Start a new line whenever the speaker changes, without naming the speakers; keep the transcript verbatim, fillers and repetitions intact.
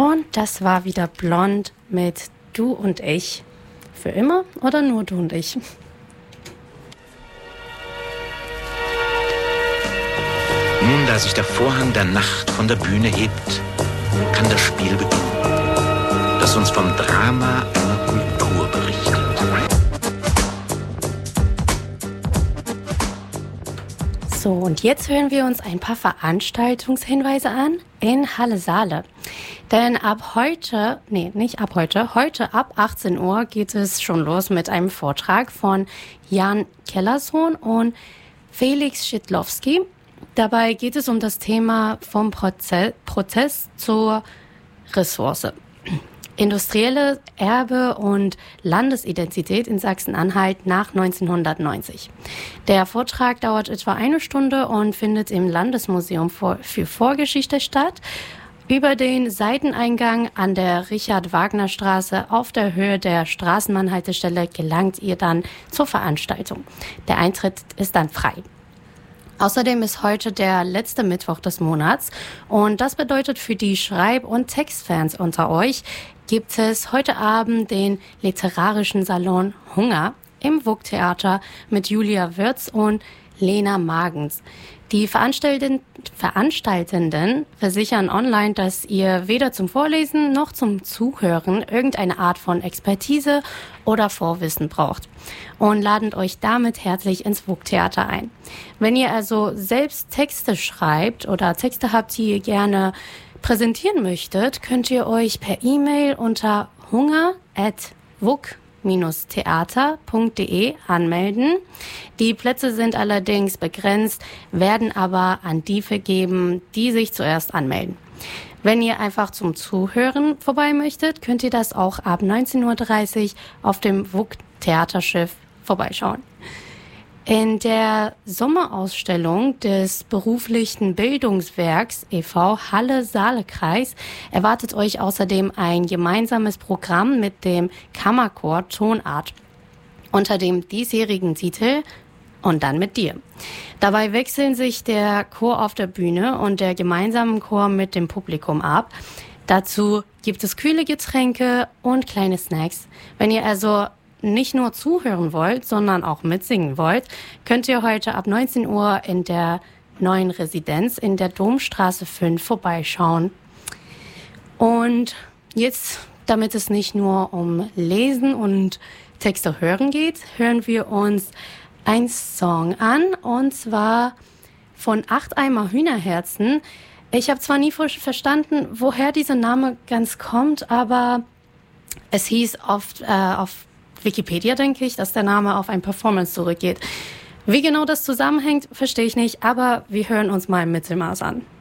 Und das war wieder Blond mit Du und ich. Für immer oder nur du und ich?
Nun, da sich der Vorhang der Nacht von der Bühne hebt, kann das Spiel beginnen, das uns vom Drama einer Kultur berichtet.
So, und jetzt hören wir uns ein paar Veranstaltungshinweise an in Halle Saale. Denn ab heute, nee, nicht ab heute, heute ab achtzehn Uhr geht es schon los mit einem Vortrag von Jan Kellersohn und Felix Schidlowski. Dabei geht es um das Thema vom Proze- Prozess zur Ressource. Industrielle Erbe und Landesidentität in Sachsen-Anhalt nach neunzehnhundertneunzig. Der Vortrag dauert etwa eine Stunde und findet im Landesmuseum für Vorgeschichte statt. Über den Seiteneingang an der Richard-Wagner-Straße auf der Höhe der Straßenbahnhaltestelle gelangt ihr dann zur Veranstaltung. Der Eintritt ist dann frei. Außerdem ist heute der letzte Mittwoch des Monats und das bedeutet für die Schreib- und Textfans unter euch, gibt es heute Abend den literarischen Salon Hunger im W U K-Theater mit Julia Wirz und Lena Magens. Die Veranstaltenden, Veranstaltenden versichern online, dass ihr weder zum Vorlesen noch zum Zuhören irgendeine Art von Expertise oder Vorwissen braucht und laden euch damit herzlich ins W U K-Theater ein. Wenn ihr also selbst Texte schreibt oder Texte habt, die ihr gerne präsentieren möchtet, könnt ihr euch per E-Mail unter hunger at wuk theater punkt de anmelden. Die Plätze sind allerdings begrenzt, werden aber an die vergeben, die sich zuerst anmelden. Wenn ihr einfach zum Zuhören vorbei möchtet, könnt ihr das auch ab neunzehn Uhr dreißig auf dem W U K-Theaterschiff vorbeischauen. In der Sommerausstellung des beruflichen Bildungswerks e V Halle-Saale-Kreis erwartet euch außerdem ein gemeinsames Programm mit dem Kammerchor Tonart unter dem diesjährigen Titel Und dann mit dir. Dabei wechseln sich der Chor auf der Bühne und der gemeinsame Chor mit dem Publikum ab. Dazu gibt es kühle Getränke und kleine Snacks. Wenn ihr also nicht nur zuhören wollt, sondern auch mitsingen wollt, könnt ihr heute ab neunzehn Uhr in der neuen Residenz in der Domstraße fünf vorbeischauen. Und jetzt, damit es nicht nur um Lesen und Texte hören geht, hören wir uns ein Song an, und zwar von Acht Eimer Hühnerherzen. Ich habe zwar nie verstanden, woher dieser Name ganz kommt, aber es hieß oft äh, auf Wikipedia, denke ich, dass der Name auf ein Performance zurückgeht. Wie genau das zusammenhängt, verstehe ich nicht, aber wir hören uns mal im Mittelmaß an.